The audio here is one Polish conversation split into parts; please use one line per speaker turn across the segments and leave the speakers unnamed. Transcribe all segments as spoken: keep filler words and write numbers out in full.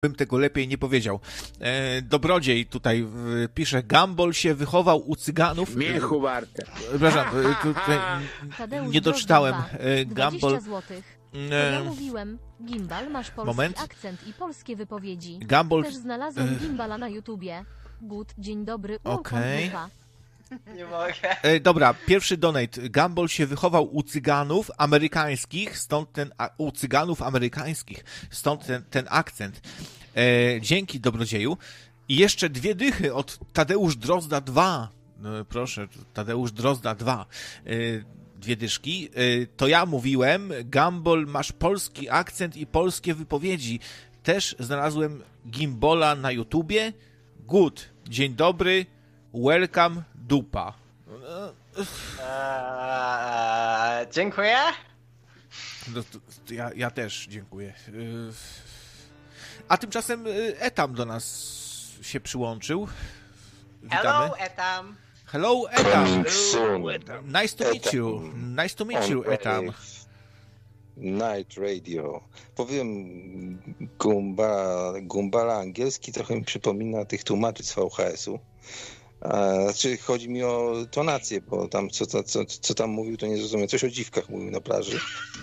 bym tego lepiej nie powiedział. E, Dobrodziej tutaj e, pisze, Gumball się wychował u Cyganów.
Miechu warte.
Przepraszam, e, tutaj nie doczytałem. E, Gumball...
To ja mówiłem, Gimbal, masz polski
Moment.
akcent i polskie wypowiedzi.
Gumball...
Też znalazłem Gimbala na YouTubie. Good, dzień dobry,
Okej.
Okay.
Nie mogę.
E, dobra, pierwszy donate. Gumball się wychował u Cyganów amerykańskich, stąd ten... A, u Cyganów amerykańskich, stąd ten, ten akcent. E, dzięki, Dobrodzieju. I jeszcze dwie dychy od Tadeusz Drozda dwa. No, proszę, Tadeusz Drozda dwa. E, dwie dyszki. E, to ja mówiłem, Gumball, masz polski akcent i polskie wypowiedzi. Też znalazłem Gimbala na YouTubie. Good, dzień dobry, welcome, dupa.
Eee, dziękuję.
No, to, to ja, ja też dziękuję. A tymczasem Etam do nas się przyłączył. Witamy.
Hello, Etam.
Hello, Etam.
Hello,
Nice to meet you. Nice to meet you, Etam.
Night Radio. Powiem, Gumba, Gumbala angielski trochę mi przypomina tych tłumaczy z V H S-u. A, znaczy, chodzi mi o tonację, bo tam co, co, co, co tam mówił, to nie zrozumiałem. Coś o dziwkach mówił na plaży.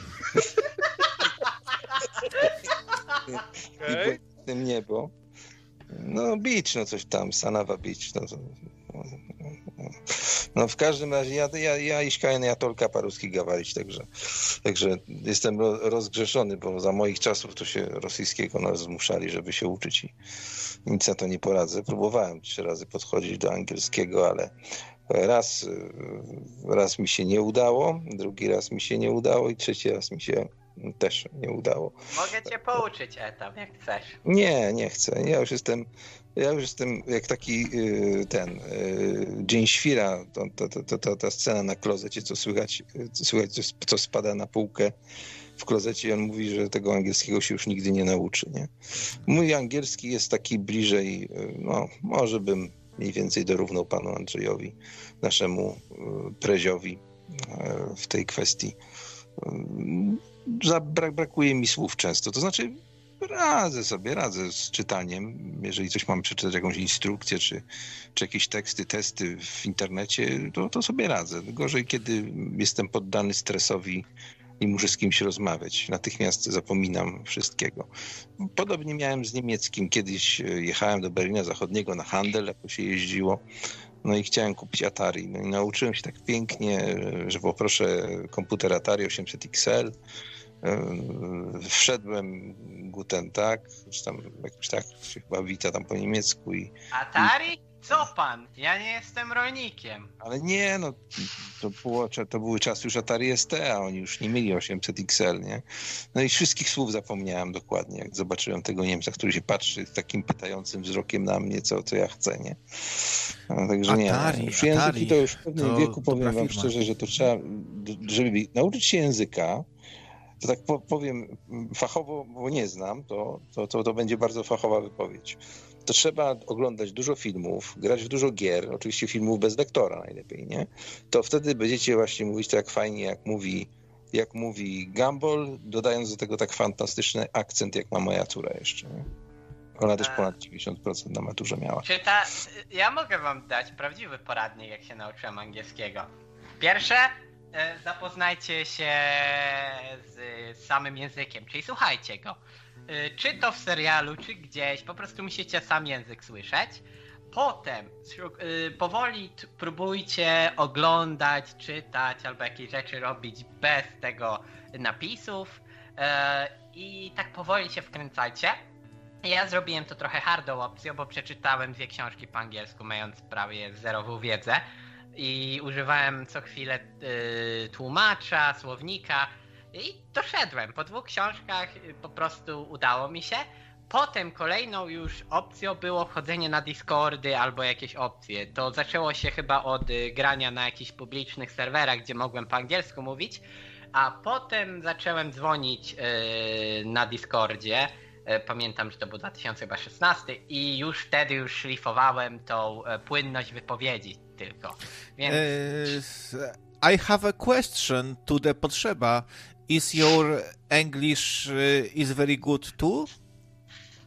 Okay. I w tym niebo. No, beach, no coś tam, Sanawa Beach. No, no w każdym razie ja, ja, ja iskałem ja tylko po-ruski gawalić, także, także jestem rozgrzeszony, bo za moich czasów to się rosyjskiego nas zmuszali, żeby się uczyć i nic na to nie poradzę. Próbowałem trzy razy podchodzić do angielskiego, ale raz, raz mi się nie udało, drugi raz mi się nie udało i trzeci raz mi się też nie udało.
Mogę cię pouczyć, Etam, jak chcesz.
Nie, nie chcę. Ja już jestem, ja już jestem jak taki ten Dzień Świra, to, to, to, to, ta scena na klozecie, co słychać, co, słychać co, co spada na półkę w klozecie i on mówi, że tego angielskiego się już nigdy nie nauczy. Nie? Mój angielski jest taki bliżej, no może bym mniej więcej dorównał panu Andrzejowi, naszemu preziowi w tej kwestii. Brak, brakuje mi słów często, to znaczy radzę sobie, radzę z czytaniem, jeżeli coś mam przeczytać, jakąś instrukcję, czy, czy jakieś teksty, testy w internecie, to, to sobie radzę. Gorzej, kiedy jestem poddany stresowi i muszę z kimś rozmawiać. Natychmiast zapominam wszystkiego. Podobnie miałem z niemieckim. Kiedyś jechałem do Berlina Zachodniego na handel, jak to się jeździło. No i chciałem kupić Atari. No i nauczyłem się tak pięknie, że poproszę komputer Atari osiemset X L. Wszedłem Guten Tag, czy tam jakoś tak się chyba wita tam po niemiecku i...
Atari? Co pan? Ja nie jestem rolnikiem.
Ale nie, no to, było, to były czasy już Atari S T, a oni już nie mieli osiemset X L, nie? No i wszystkich słów zapomniałem dokładnie, jak zobaczyłem tego Niemca, który się patrzy takim pytającym wzrokiem na mnie, co, co ja chcę, nie? No, także nie.
Atari,
już języki
Atari,
to już w pewnym
to
wieku, powiem wam
firma.
szczerze, że to trzeba, żeby nauczyć się języka, to tak powiem fachowo, bo nie znam, to, to, to, to będzie bardzo fachowa wypowiedź. To trzeba oglądać dużo filmów, grać w dużo gier, oczywiście filmów bez lektora najlepiej, nie? To wtedy będziecie właśnie mówić tak fajnie, jak mówi, jak mówi Gumball, dodając do tego tak fantastyczny akcent, jak ma moja córa jeszcze, nie? Ona też ponad dziewięćdziesiąt procent na maturze miała.
Czy ta... Ja mogę wam dać prawdziwy poradnik, jak się nauczyłem angielskiego. Pierwsze, zapoznajcie się z samym językiem, czyli słuchajcie go. Czy to w serialu, czy gdzieś, po prostu musicie sam język słyszeć. Potem powoli próbujcie oglądać, czytać albo jakieś rzeczy robić bez tego napisów i tak powoli się wkręcajcie. Ja zrobiłem to trochę hardą opcją, bo przeczytałem dwie książki po angielsku, mając prawie zerową wiedzę i używałem co chwilę tłumacza, słownika. I doszedłem. Po dwóch książkach po prostu udało mi się. Potem kolejną już opcją było wchodzenie na Discordy albo jakieś opcje. To zaczęło się chyba od grania na jakichś publicznych serwerach, gdzie mogłem po angielsku mówić. A potem zacząłem dzwonić yy, na Discordzie. Yy, pamiętam, że to był dwa tysiące szesnasty i już wtedy już szlifowałem tą yy, płynność wypowiedzi tylko. Więc...
Uh, I have a question to the Potrzeba. Is your English uh, is very good too?